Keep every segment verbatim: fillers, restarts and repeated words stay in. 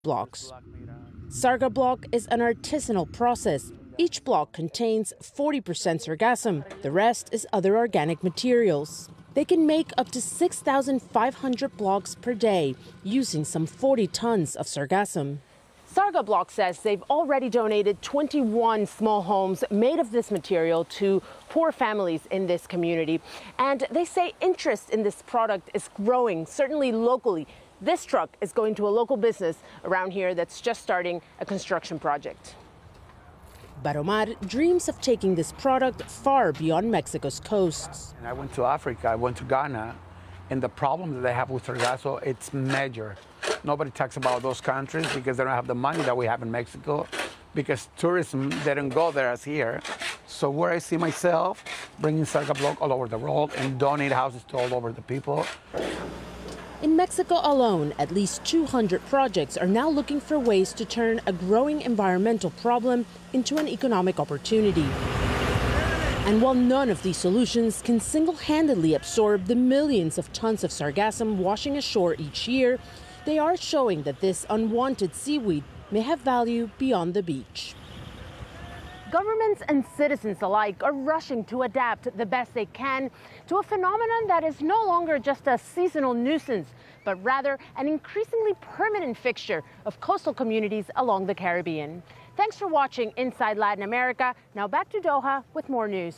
blocks. Sarga block is an artisanal process. Each block contains forty percent sargassum. The rest is other organic materials. They can make up to six thousand five hundred blocks per day, using some forty tons of sargassum. Sarga Block says they've already donated twenty-one small homes made of this material to poor families in this community. And they say interest in this product is growing, certainly locally. This truck is going to a local business around here that's just starting a construction project. But Omar dreams of taking this product far beyond Mexico's coasts. I went to Africa, I went to Ghana, and the problem that they have with sargasso, it's major. Nobody talks about those countries because they don't have the money that we have in Mexico, because tourism didn't go there as here. So where I see myself bringing Sarga Block all over the world and donate houses to all over the people. In Mexico alone, at least two hundred projects are now looking for ways to turn a growing environmental problem into an economic opportunity. And while none of these solutions can single-handedly absorb the millions of tons of sargassum washing ashore each year, they are showing that this unwanted seaweed may have value beyond the beach. Governments and citizens alike are rushing to adapt the best they can to a phenomenon that is no longer just a seasonal nuisance, but rather an increasingly permanent fixture of coastal communities along the Caribbean. Thanks for watching Inside Latin America. Now back to Doha with more news.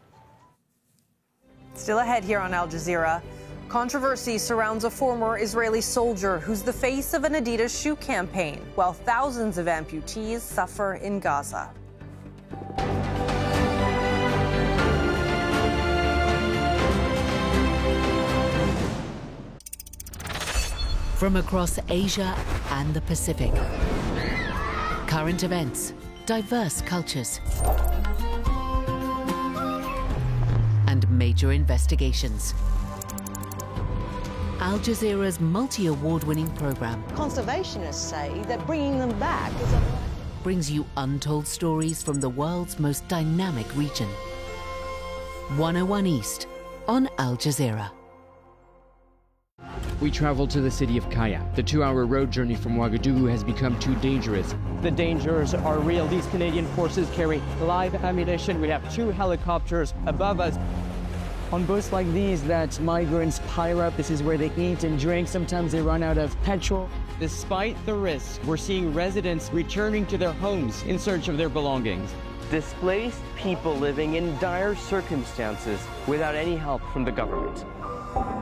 Still ahead here on Al Jazeera. Controversy surrounds a former Israeli soldier who's the face of an Adidas shoe campaign, while thousands of amputees suffer in Gaza. From across Asia and the Pacific, current events, diverse cultures, and major investigations. Al Jazeera's multi-award-winning program Conservationists say that bringing them back is a... brings you untold stories from the world's most dynamic region. one oh one East on Al Jazeera. We travel to the city of Kaya. The two-hour road journey from Ouagadougou has become too dangerous. The dangers are real. These Canadian forces carry live ammunition. We have two helicopters above us. On boats like these that migrants pile up, this is where they eat and drink. Sometimes they run out of petrol. Despite the risk, we're seeing residents returning to their homes in search of their belongings. Displaced people living in dire circumstances without any help from the government.